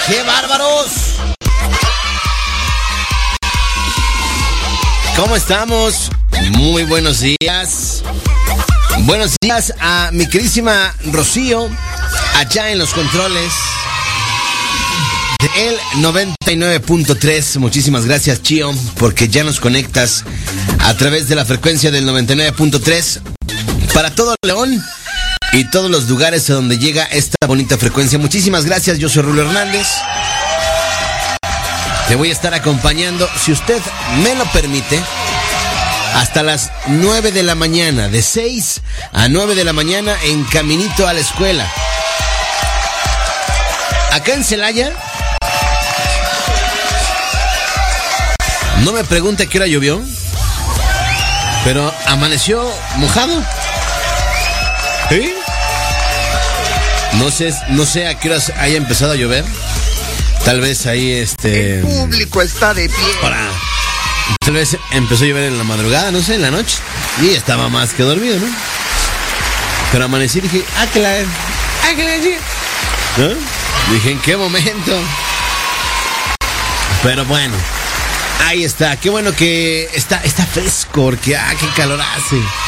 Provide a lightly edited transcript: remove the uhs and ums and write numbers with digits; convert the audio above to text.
¡Qué bárbaros! ¿Cómo estamos? Muy buenos días. Buenos días a mi querísima Rocío, allá en los controles de el 99.3. Muchísimas gracias, Chío, porque ya nos conectas a través de la frecuencia del 99.3 para todo León y todos los lugares a donde llega esta bonita frecuencia. Muchísimas gracias, yo soy Rulo Hernández. Te voy a estar acompañando, si usted me lo permite, hasta las 9 de la mañana, de 6 a 9 de la mañana en caminito a la escuela. Acá en Celaya, no me pregunte a qué hora llovió, pero amaneció mojado. ¿Sí? No sé a qué horas haya empezado a llover. Tal vez ahí El público está de pie. Tal vez empezó a llover en la madrugada, no sé, en la noche. Y estaba más que dormido, ¿no? Pero amanecí y dije, ¿no? Dije, ¿en qué momento? Pero bueno, ahí está. Qué bueno que está fresco, porque qué calor hace.